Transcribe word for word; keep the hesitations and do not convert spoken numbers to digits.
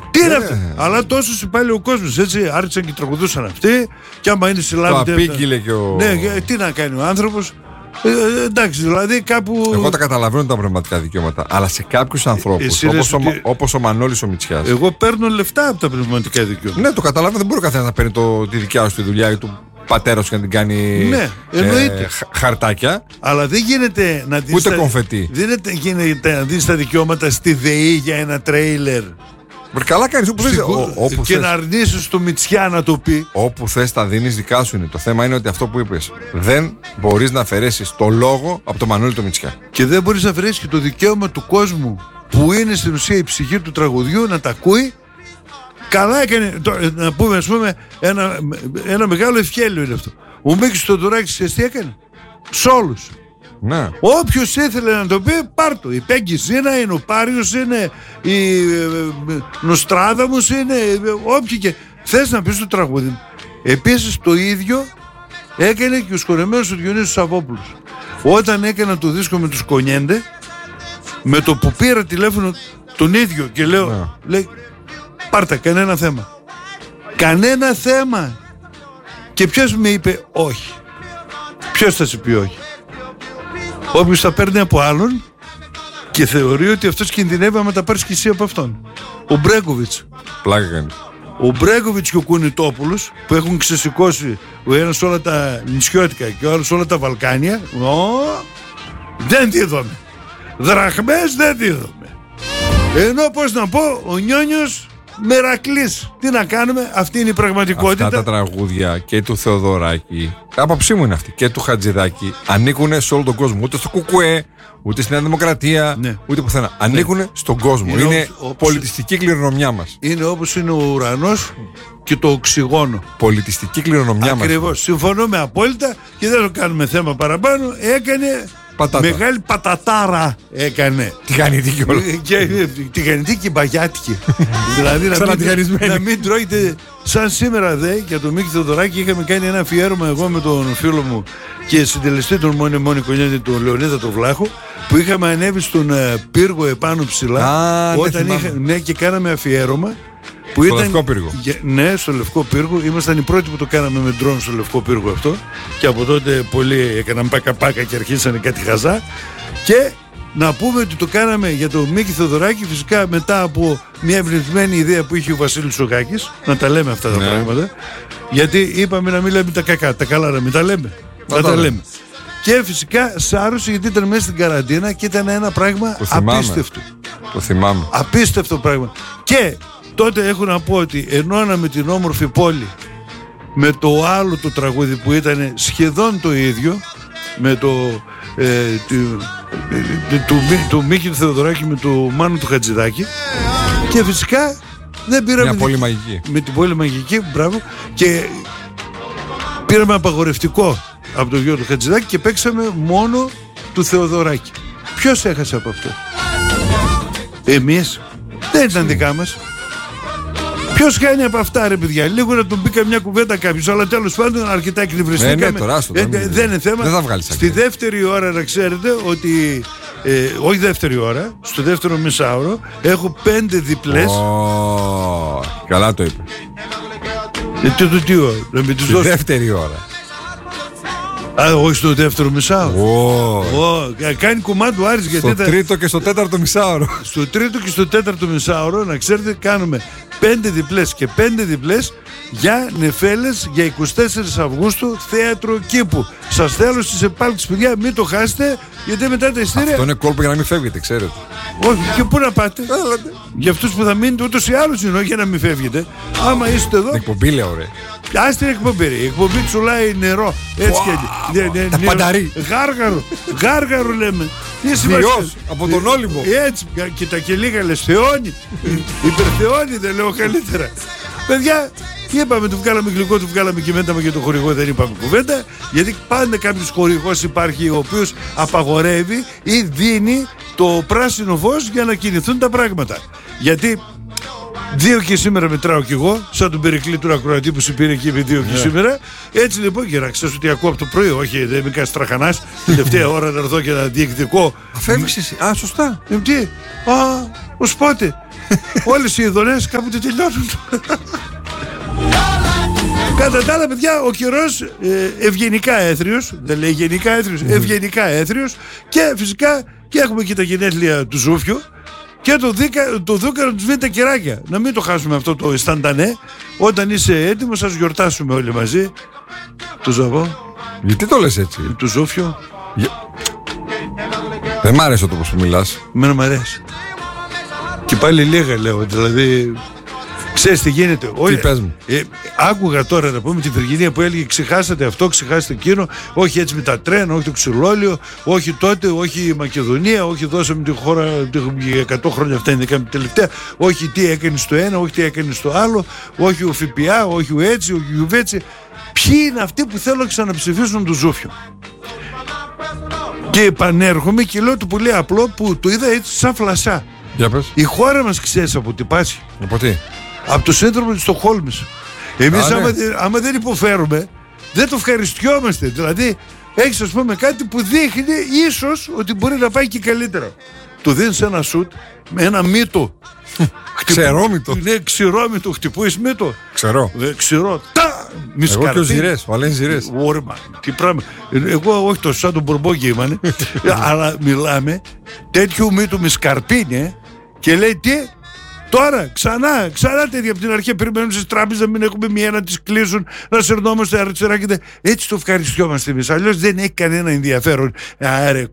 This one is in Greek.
Τι είναι αυτό. Αλλά τόσο συμπάλλει ο κόσμος, έτσι. Άρχισαν και τραγουδούσαν αυτοί. Και άμα είναι συλλάβει. Το απήγγειλε και ο. Ναι, τι να κάνει ο άνθρωπος. Ε, εντάξει, δηλαδή κάπου. Εγώ τα καταλαβαίνω τα πνευματικά δικαιώματα. Αλλά σε κάποιους ανθρώπους, όπως, ο, και... όπως ο Μανώλης ο Μητσιάς. Εγώ παίρνω λεφτά από τα πνευματικά δικαιώματα. Ναι, το καταλαβαίνω. Δεν μπορεί ο καθένας να παίρνει το, τη δικιά σου τη δουλειά ή του πατέρα σου και να την κάνει. Ναι, εννοείται. Ε, χαρτάκια. Αλλά δεν γίνεται να δεις. Ούτε τα... κομφετί. Δεν γίνεται να δεις τα δικαιώματα στη ΔΕΗ για ένα τρέιλερ. Καλά κάνεις όπου θες. Και θες. Να αρνήσεις το Μητσιά να το πει. Όπου θες τα δίνεις, δικά σου είναι. Το θέμα είναι ότι αυτό που είπες, δεν μπορείς να αφαιρέσεις το λόγο από το Μανώλη το Μητσιά. Και δεν μπορείς να αφαιρέσεις και το δικαίωμα του κόσμου που είναι στην ουσία η ψυχή του τραγουδιού να τα ακούει. Καλά έκανε, το, να πούμε, ας πούμε ένα, ένα μεγάλο ευχέλιο είναι αυτό. Ο Μίκης Θοδωράκης τι έκανε? Σ' όλους. Ναι. Όποιος ήθελε να το πει, πάρ' το. Η Πέγκη Ζήνα είναι, ο Πάριος είναι, η Νοστράδαμος είναι, όποιοι και θες να πεις το τραγούδι. Επίσης το ίδιο έκανε και ο σκορεμένος ο Διονύσης Σαββόπουλος. Όταν έκανα το δίσκο με τους Κονιέντε, με το που πήρα τηλέφωνο τον ίδιο και λέω, ναι. Λέει, πάρτα, κανένα θέμα. Κανένα θέμα. Και ποιος με είπε όχι? Ποιος θα σου πει όχι? Όποιος θα παίρνει από άλλον και θεωρεί ότι αυτός κινδυνεύει άμα τα πάρεις και εσύ από αυτόν. Ο Μπρέγκοβιτς. Πλάκα κάνει. Ο Μπρέγκοβιτς και ο Κουνιτόπουλος που έχουν ξεσηκώσει ο ένας όλα τα νησιώτικα και ο άλλος όλα τα Βαλκάνια. Ω, δεν δίδομαι. Δραχμές δεν δίδομαι. Ενώ πώς να πω, ο Νιόνιος Μερακλής. Τι να κάνουμε, αυτή είναι η πραγματικότητα. Αυτά τα τραγούδια και του Θεοδωράκη, άποψή μου είναι αυτή, και του Χατζηδάκη, ανήκουν σε όλο τον κόσμο. Ούτε στο Κουκουέ, ούτε στη Νέα Δημοκρατία, ναι. Ούτε πουθενά. Ανήκουν ναι. στον κόσμο. Είναι, είναι όπως, πολιτιστική κληρονομιά μας. Είναι όπως είναι ο ουρανός και το οξυγόνο. Πολιτιστική κληρονομιά μας. Ακριβώς. Συμφωνούμε απόλυτα και δεν το κάνουμε θέμα παραπάνω. Έκανε. Πατάτα. Μεγάλη πατατάρα έκανε. Τηγανιτική όλα. Τηγανιτική και μπαγιάτικη. Δηλαδή να μην, να μην τρώγεται. Σαν σήμερα δε για τον Μίκη Θεοδωράκη είχαμε κάνει ένα αφιέρωμα εγώ με τον φίλο μου και συντελεστή τον μόνη μόνη κονιάντη τον Λεωνίδα τον Βλάχο που είχαμε ανέβει στον uh, πύργο επάνω ψηλά. Α, όταν ναι, είχα, ναι, και κάναμε αφιέρωμα. Που στο ήταν, Λευκό Πύργο. Ναι, στο Λευκό Πύργο. Ήμασταν οι πρώτοι που το κάναμε με ντρόν στο Λευκό Πύργο αυτό. Και από τότε πολλοί έκαναν πάκα-πάκα και αρχίσανε κάτι χαζά. Και να πούμε ότι το κάναμε για τον Μίκη Θεοδωράκη, φυσικά μετά από μια εμπνευσμένη ιδέα που είχε ο Βασίλης Σοκάκης. Να τα λέμε αυτά τα ναι. πράγματα. Γιατί είπαμε να μην λέμε τα κακά. Τα καλά να μην τα λέμε. Να τα λέμε. Και φυσικά σάρωσε γιατί ήταν μέσα στην καραντίνα και ήταν ένα πράγμα το απίστευτο. Το θυμάμαι. Απίστευτο πράγμα. Και τότε έχω να πω ότι ενώναμε την όμορφη πόλη με το άλλο το τραγούδι που ήταν σχεδόν το ίδιο με το ε, του, του, του Μίκη του Θεοδωράκη με το Μάνου του Χατζηδάκη και φυσικά δεν πήραμε μια πόλη μαγική. Με την πόλη μαγική, μπράβο, και πήραμε απαγορευτικό από το γιο του Χατζηδάκη και παίξαμε μόνο του Θεοδωράκη. Ποιος έχασε από αυτό? Εμείς. Δεν ήταν δικά μας. Ποιος κάνει από αυτά ρε παιδιά? Λίγο να τον πει καμιά κουβέντα κάποιος. Αλλά τέλος πάντων αρκετά εκνευριστήκαμε. Ναι, ναι, τώρα, ε, ε, δεν είναι θέμα. Δεν θα βγάλεις Στη δεύτερη ώρα να ξέρετε ότι ε, όχι δεύτερη ώρα, στο δεύτερο μισάωρο έχω πέντε διπλές. Oh, καλά το είπε. Ε, τι, τι, τι ώρα, να μην τους Στη δώσω. δεύτερη ώρα. Α, όχι στο δεύτερο μισάωρο. Oh. Oh, κάνει κομμάτι ο Άρης. Στο γιατί τρίτο τα... και στο τέταρτο μισάωρο. Στο τρίτο και στο τέταρτο μισάωρο, να ξέρετε, κάνουμε πέντε διπλές και πέντε διπλές για Νεφέλες για εικοστή τέταρτη Αυγούστου, θέατρο Κήπου. Σας θέλω στις επάλξεις, παιδιά, μην το χάσετε, γιατί μετά τα ειστήρια. Αυτό είναι κόλπο για να μην φεύγετε, ξέρετε. Όχι, και πού να πάτε? Έλατε. Για αυτούς που θα μείνετε, ούτως ή άλλως είναι, όχι για να μην φεύγετε. Άμα είστε εδώ. Εκπομπή, λέω, ρε. Ας την εκπομπή, η εκπομπή τσουλάει νερό. Έτσι wow, και. Ναι, ναι, τα ναι, πανταρί. Γάργαρο, γάργαρο λέμε. Διός, από τον Όλυμπο. Έτσι, και τα και λίγα λες, θεώνει. Υπερθεώνει, δεν λέω καλύτερα. Παιδιά, είπαμε, του βγάλαμε γλυκό, του βγάλαμε και μετά για το χορηγό δεν είπαμε κουβέντα. Γιατί πάντα κάποιος χορηγός υπάρχει ο οποίος απαγορεύει ή δίνει το πράσινο φως για να κινηθούν τα πράγματα. Γιατί δύο και σήμερα μετράω κι εγώ, σαν τον Περικλή του ακροατή που σου πήρε εκεί με δύο και yeah. σήμερα. Έτσι λοιπόν, για να ξέρεις ότι ακούω από το πρωί, όχι, δεν είμαι κανένας τραχανάς. Τελευταία ώρα να έρθω και να διεκδικώ. Φεύγεις εσύ. Α, σωστά. Ε, τι, α, ως πότε. Όλες οι ειδονές κάποτε τελειώνουν. Κατά τα άλλα, παιδιά, ο καιρός ε, ευγενικά έθριος, δεν λέει γενικά έθριος, mm. ευγενικά έθριος, και φυσικά και έχουμε και τα γενέθλια του Ζούφιου και το, δίκα, το δούκαρο του σβήνει τα κεράκια. Να μην το χάσουμε αυτό το αισθαντανέ. Όταν είσαι έτοιμος, σας γιορτάσουμε όλοι μαζί. Του Ζαβό. Γιατί το λες έτσι? Του Ζούφιου. Για... Δεν μ' άρεσε το πως που μιλάς. Εμένα μ' αρέσει. Και πάλι λίγα λέω, δηλαδή. Ξέρεις τι γίνεται? Τι Όλοι, πες μου? ε, άκουγα τώρα να πούμε τη Βυργινία που έλεγε ξεχάσατε αυτό, ξεχάσατε εκείνο, όχι έτσι με τα τρένα, όχι το ξυλόλιο, όχι τότε, όχι η Μακεδονία, όχι δώσαμε τη χώρα για εκατό χρόνια, αυτά είναι η τελευταία, όχι τι έκανε στο ένα, όχι τι έκανε στο άλλο, όχι ο ΦΠΑ, όχι ο έτσι, όχι ο Γιουβέτσι. Ποιοι είναι αυτοί που θέλουν να ξαναψηφίσουν του Ζούφιο? Και επανέρχομαι και λέω το πολύ απλό που το είδα έτσι σαν φλασσά. Για πες. Η χώρα μας, ξέρεις από τι πάσχει? Από τι? Από το σύνδρομο της Στοκχόλμης. Εμείς Α, άμα, ναι. άμα δεν υποφέρουμε, δεν το ευχαριστιόμαστε. Δηλαδή έχεις, ας πούμε, κάτι που δείχνει ίσως ότι μπορεί να πάει και καλύτερα. Του δίνεις ένα σουτ με ένα μύτο. Ξερόμυτο. Ναι, ξηρόμυτο. Χτυπούεις μύτο. Ξέρω. Ε, ξηρό. Τα! Εγώ και ο Ζηρές, ο Αλέν Ζηρές. Όρμα, τι πράγμα. Εγώ όχι τόσο σαν τον Μπουρμπόγκη ήμανε. Αλλά μιλάμε τέτοιου μύτου με σκαρπίνε και λέει τι? Τώρα, ξανά, ξανά τέτοια από την αρχή. Περιμένουμε στις τράπεζες να μην έχουμε μία να τις κλείσουν, να σερνόμαστε αριστερά και έτσι το ευχαριστιόμαστε εμείς. Αλλιώς δεν έχει κανένα ενδιαφέρον. Άρε